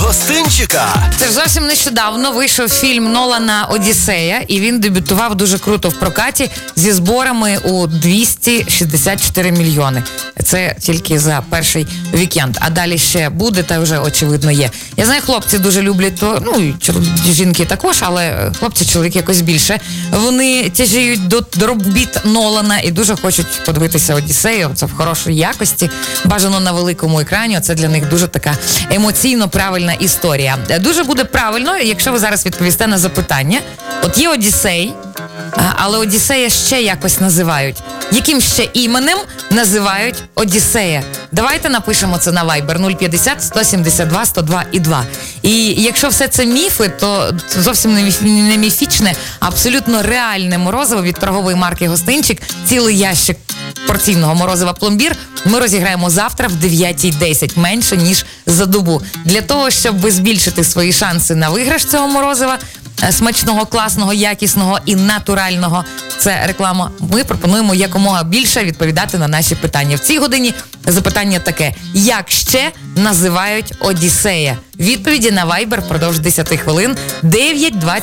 гостинчика. Це ж зовсім нещодавно вийшов фільм Нолана «Одіссея», і він дебютував дуже круто в прокаті зі зборами у 264 мільйони. Це тільки за перший вікенд. А далі ще буде, та вже очевидно є. Я знаю, хлопці дуже люблять то, ну і жінки також, але хлопці, чоловіки якось більше. Вони тяжіють до робіт Нолана і дуже хочуть подивитися «Одіссею». Це в хорошій якості, бажано на великому екрані. Це для них дуже така емоційно правильна історія. Дуже буде правильно, якщо ви зараз відповісте на запитання. От є «Одіссей», але «Одіссея» ще якось називають. Яким ще іменем називають «Одіссея»? Давайте напишемо це на Viber 050 172 102 і 2. І якщо все це міфи, то зовсім не міфічне, а абсолютно реальне морозиво від торгової марки «Гостинчик», цілий ящик порційного морозива «Пломбір» ми розіграємо завтра в 9:10, менше, ніж за добу. Для того, щоб збільшити свої шанси на виграш цього морозива, смачного, класного, якісного і натурального, це реклама, ми пропонуємо якомога більше відповідати на наші питання. В цій годині запитання таке: як ще називають «Одіссея»? Відповіді на Viber впродовж 10 хвилин 9:20.